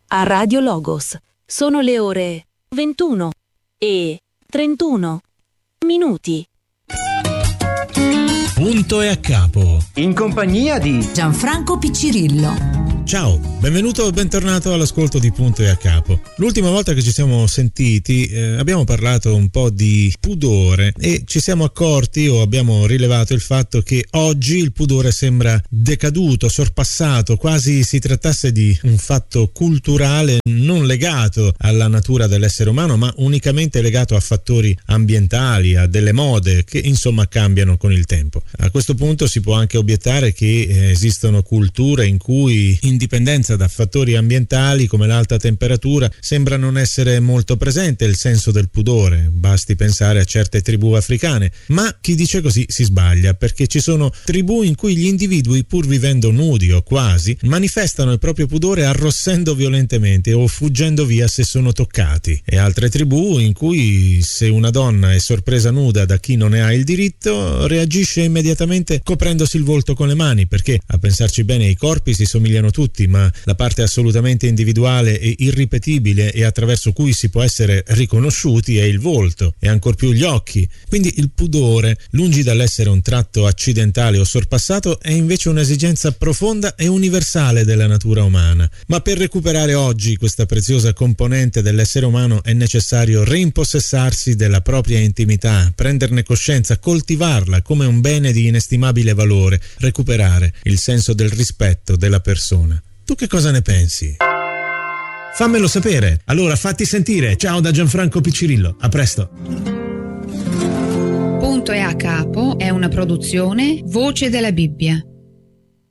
a Radio Logos. Sono le ore 21:31. Punto e a capo. In compagnia di Gianfranco Piccirillo. Ciao, benvenuto o bentornato all'ascolto di Punto e a capo. L'ultima volta che ci siamo sentiti abbiamo parlato un po' di pudore e ci siamo accorti o abbiamo rilevato il fatto che oggi il pudore sembra decaduto, sorpassato, quasi si trattasse di un fatto culturale non legato alla natura dell'essere umano, ma unicamente legato a fattori ambientali, a delle mode che insomma cambiano con il tempo. A questo punto si può anche obiettare che esistono culture in cui, in dipendenza da fattori ambientali come l'alta temperatura, sembra non essere molto presente il senso del pudore. Basti pensare a certe tribù africane, ma chi dice così si sbaglia, perché ci sono tribù in cui gli individui, pur vivendo nudi o quasi, manifestano il proprio pudore arrossendo violentemente o fuggendo via se sono toccati, e altre tribù in cui se una donna è sorpresa nuda da chi non ne ha il diritto reagisce immediatamente coprendosi il volto con le mani, perché a pensarci bene i corpi si somigliano tutti, ma la parte assolutamente individuale e irripetibile e attraverso cui si può essere riconosciuti è il volto e ancor più gli occhi. Quindi il pudore, lungi dall'essere un tratto accidentale o sorpassato, è invece un'esigenza profonda e universale della natura umana. Ma per recuperare oggi questa preziosa componente dell'essere umano è necessario rimpossessarsi della propria intimità, prenderne coscienza, coltivarla come un bene di inestimabile valore, recuperare il senso del rispetto della persona. Tu che cosa ne pensi? Fammelo sapere. Allora fatti sentire. Ciao da Gianfranco Piccirillo. A presto. Punto e a capo è una produzione Voce della Bibbia.